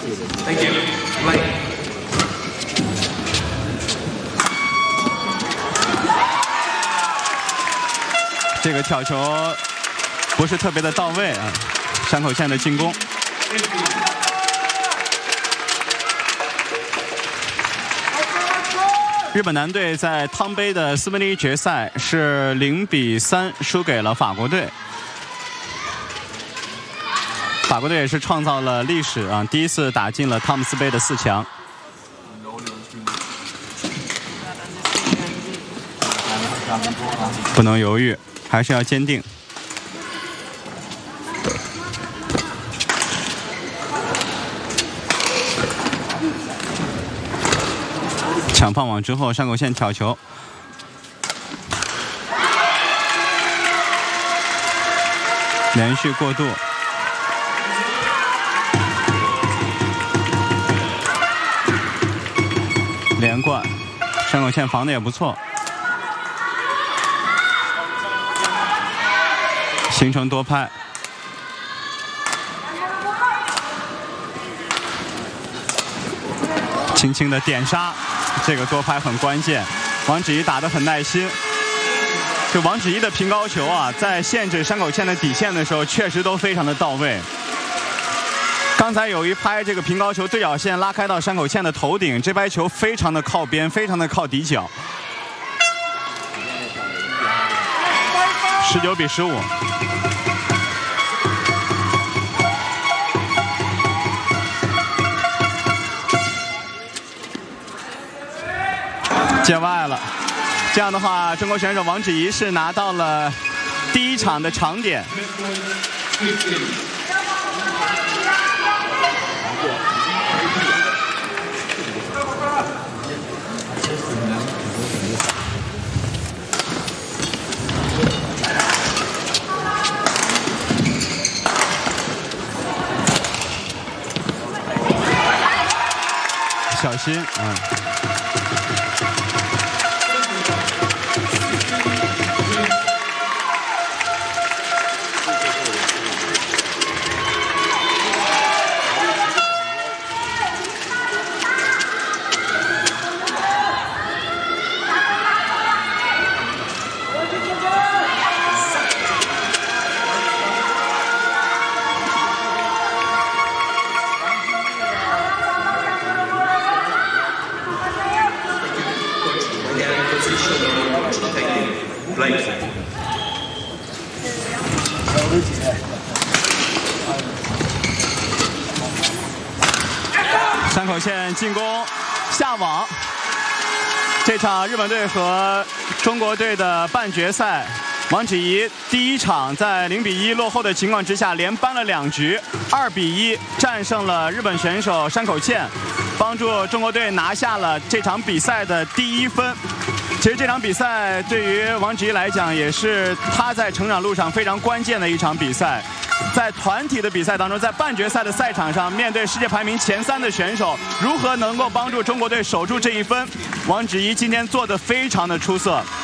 Thank you. Play. 这个挑球不是特别的到位啊，山口茜的进攻。日本男队在汤杯的4分之1决赛是0-3输给了法国队。法国队也是创造了历史啊，第一次打进了汤姆斯杯的4强。不能犹豫，还是要坚定。抢放网之后，山口茜挑球，连续过渡，连贯，山口茜防的也不错，形成多拍。轻轻的点杀，这个多拍很关键。王芷怡打得很耐心，就王芷怡的平高球啊，在限制山口茜的底线的时候，确实都非常的到位。刚才有一拍这个平高球对角线拉开到山口茜的头顶，这拍球非常的靠边，非常的靠底角。19-15。界外了，这样的话，中国选手王芷怡是拿到了第1场的长点。小心，山口茜进攻下网，这场日本队和中国队的半决赛，王芷怡第1场在0-1落后的情况之下，连扳了2局，2-1战胜了日本选手山口茜，帮助中国队拿下了这场比赛的第1分。其实这场比赛对于王芷怡来讲，也是她在成长路上非常关键的一场比赛。在团体的比赛当中，在半决赛的赛场上，面对世界排名前3的选手，如何能够帮助中国队守住这1分？王芷怡今天做得非常的出色。